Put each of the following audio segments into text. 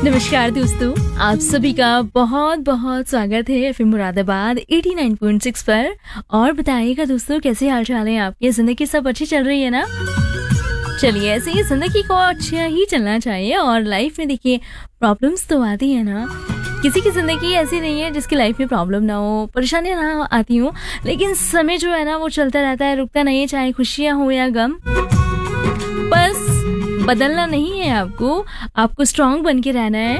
नमस्कार दोस्तों, आप सभी का बहुत बहुत स्वागत है एफएम मुरादाबाद 89.6 पर। और बताइएगा दोस्तों, कैसे हाल चाल है आपके? जिंदगी सब अच्छी चल रही है ना? चलिए, ऐसे ही जिंदगी को अच्छा ही चलना चाहिए। और लाइफ में देखिए, प्रॉब्लम्स तो आती है ना। किसी की जिंदगी ऐसी नहीं है जिसकी लाइफ में प्रॉब्लम ना हो, परेशानियां ना आती हो, लेकिन समय जो है ना वो चलता रहता है, रुकता नहीं है, चाहे खुशियां हो या गम। बस बदलना नहीं है आपको स्ट्रांग बन के रहना है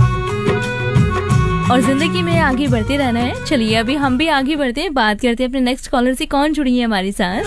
और जिंदगी में आगे बढ़ते रहना है। चलिए, अभी हम भी आगे बढ़ते हैं, बात करते हैं अपने नेक्स्ट कॉलर से। कौन जुड़ी है हमारे साथ?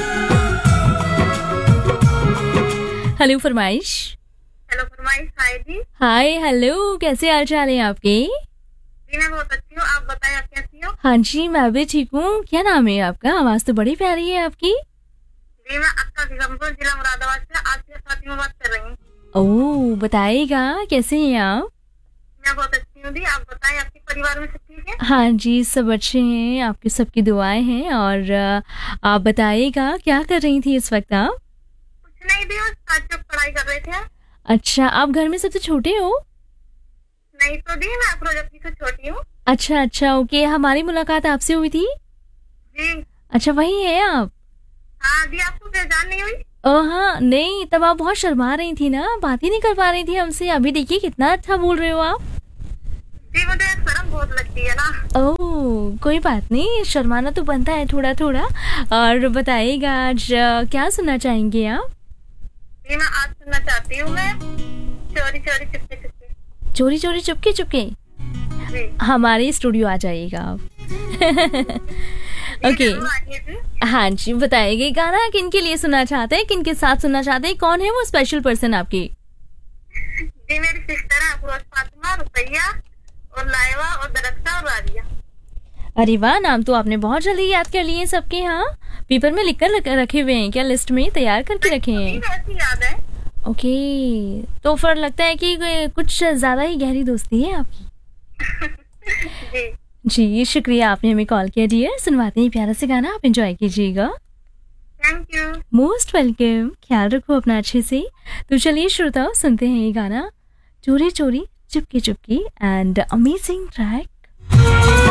हेलो फरमाइश। हेलो फरमाइश। हाय जी। हाय, हेलो, कैसे हाल चाल है आपके? जी मैं बहुत अच्छी हूँ, आप बताएं आप कैसी हो? हाँ जी, मैं भी ठीक हूँ। क्या नाम है आपका? आवाज तो बड़ी प्यारी है आपकी। जी मैं अक्का दिगंबर, जिला मुरादाबाद से आज से साथी में बात कर रही हूँ। ओह, बताइएगा कैसे हैं आप? मैं बहुत अच्छी हूँ जी, आप बताएं आपके परिवार में सब ठीक है? हाँ जी, सब अच्छे हैं, आपकी सबकी दुआएं हैं। और आप बताइएगा क्या कर रही थी इस वक्त आप? कुछ नहीं दी, बस आज जब पढ़ाई कर रहे थे। अच्छा, आप घर में सबसे छोटे हो? नहीं तो दी, मैं प्रोजेक्ट से छोटी हूँ। अच्छा, ओके। हमारी मुलाकात आपसे हुई थी? जी। अच्छा, वही है आप? हाँ दी, आपको पहचान नहीं हुई? हाँ, नहीं, तब आप बहुत शर्मा रही थी ना, बात ही नहीं कर पा रही थी हमसे। अभी देखिए कितना अच्छा बोल रहे हो आप। जी मुझे शर्म बहुत लगती है ना। ओह, कोई बात नहीं, शर्माना तो बनता है थोड़ा थोड़ा। और बताइएगा आज क्या सुनना चाहेंगे आप? जी मैं आज सुनना चाहती हूँ, मैं चोरी चोरी चुपके चुपके। चोरी चोरी चुपके चुपके। जी हमारे स्टूडियो आ जाइएगा आप। ओके। जरूर आइए जी। हाँ जी, बताइए गाना किनके लिए सुनना चाहते हैं, किनके साथ सुनना चाहते हैं, कौन है वो स्पेशल पर्सन आपकी? जी मेरी सिस्टर है अफरोज फातिमा, रुकैया और लाइवा और दरख्ता और राजिया। अरे वाह, नाम तो आपने बहुत जल्दी याद कर लिए सबके। हाँ, पेपर में लिख कर रखे हुए हैं क्या? लिस्ट में तैयार करके रखे हैं? ऐसी याद है। ओके, तो फिर लगता है कि कुछ ज्यादा ही गहरी दोस्ती है आपकी। जी जी, शुक्रिया, आपने हमें कॉल किया डियर। सुनवाते हैं प्यारा से गाना, आप एंजॉय कीजिएगा। Thank you. Most welcome. ख्याल रखो अपना अच्छे से। तो चलिए श्रोताओ, सुनते हैं ये गाना, चोरी चोरी Chupke Chupke, and amazing track.